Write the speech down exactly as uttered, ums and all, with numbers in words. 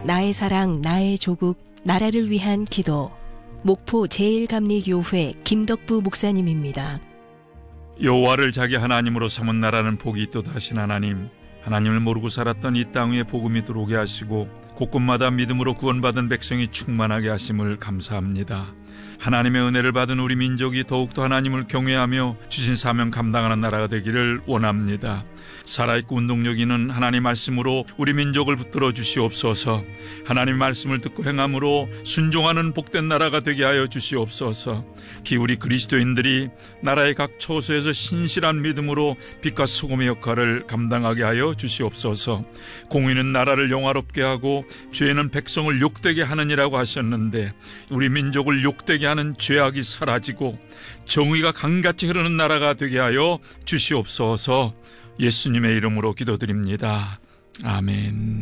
나의 사랑, 나의 조국, 나라를 위한 기도. 목포 제일감리교회 김덕부 목사님입니다. 여호와를 자기 하나님으로 삼은 나라는 복이 있도다 하신 하나님, 하나님을 모르고 살았던 이 땅 위에 복음이 들어오게 하시고 곳곳마다 믿음으로 구원받은 백성이 충만하게 하심을 감사합니다. 하나님의 은혜를 받은 우리 민족이 더욱더 하나님을 경외하며 주신 사명 감당하는 나라가 되기를 원합니다. 살아있고 운동력 있는 하나님 말씀으로 우리 민족을 붙들어 주시옵소서. 하나님 말씀을 듣고 행함으로 순종하는 복된 나라가 되게 하여 주시옵소서. 기우리 그리스도인들이 나라의 각 처소에서 신실한 믿음으로 빛과 소금의 역할을 감당하게 하여 주시옵소서. 공의는 나라를 영화롭게 하고 죄는 백성을 욕되게 하느니라고 하셨는데, 우리 민족을 욕되게 하는 죄악이 사라지고 정의가 강같이 흐르는 나라가 되게 하여 주시옵소서. 예수님의 이름으로 기도드립니다. 아멘.